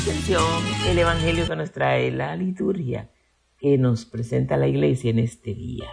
Atención, el evangelio que nos trae la liturgia que nos presenta la iglesia en este día.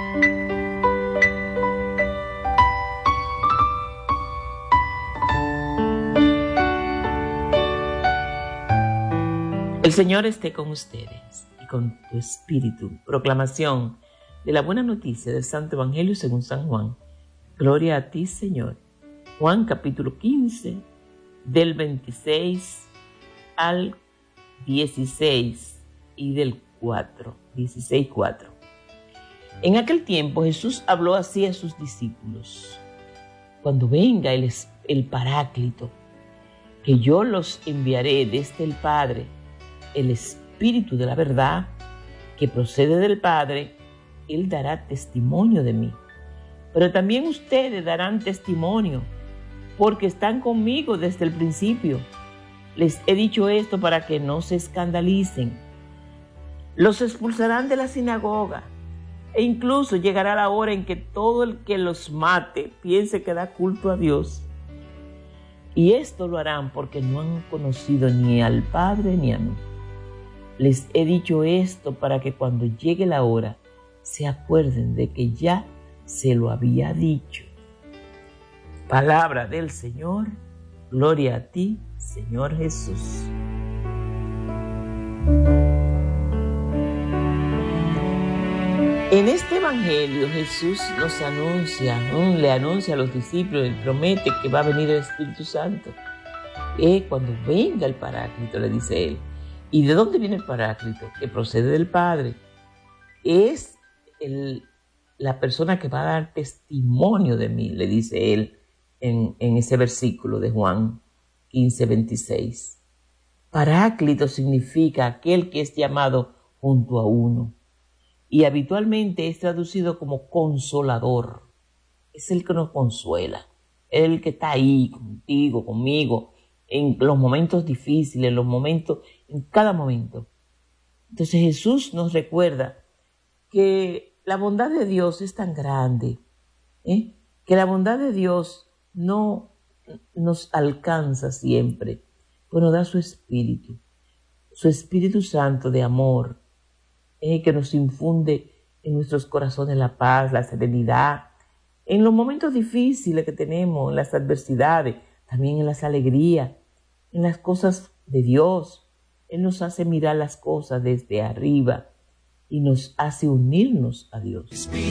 El Señor esté con ustedes y con tu espíritu. Proclamación de la buena noticia del Santo Evangelio según San Juan. Gloria a ti, Señor. Juan capítulo 15, del 26 al 16 y del 4, 16:4. En aquel tiempo Jesús habló así a sus discípulos: cuando venga el Paráclito, que yo los enviaré desde el Padre, el Espíritu de la verdad, que procede del Padre, Él dará testimonio de mí. Pero también ustedes darán testimonio, porque están conmigo desde el principio. Les he dicho esto para que no se escandalicen. Los expulsarán de la sinagoga, e incluso llegará la hora en que todo el que los mate piense que da culto a Dios. Y esto lo harán porque no han conocido ni al Padre ni a mí. Les he dicho esto para que cuando llegue la hora se acuerden de que ya se lo había dicho. Palabra del Señor. Gloria a ti, Señor Jesús. En este evangelio Jesús nos anuncia, le anuncia a los discípulos, le promete que va a venir el Espíritu Santo. Cuando venga el Paráclito, le dice él. ¿Y de dónde viene el Paráclito? Que procede del Padre. Es la persona que va a dar testimonio de mí, le dice él en ese versículo de Juan 15:26. Paráclito significa aquel que es llamado junto a uno, y habitualmente es traducido como consolador. Es el que nos consuela, el que está ahí contigo, conmigo, en los momentos difíciles, en cada momento. Entonces Jesús nos recuerda que la bondad de Dios es tan grande, que la bondad de Dios no nos alcanza siempre, pues nos da su Espíritu Santo de amor, que nos infunde en nuestros corazones la paz, la serenidad, en los momentos difíciles que tenemos, en las adversidades, también en las alegrías, en las cosas de Dios. Él nos hace mirar las cosas desde arriba y nos hace unirnos a Dios.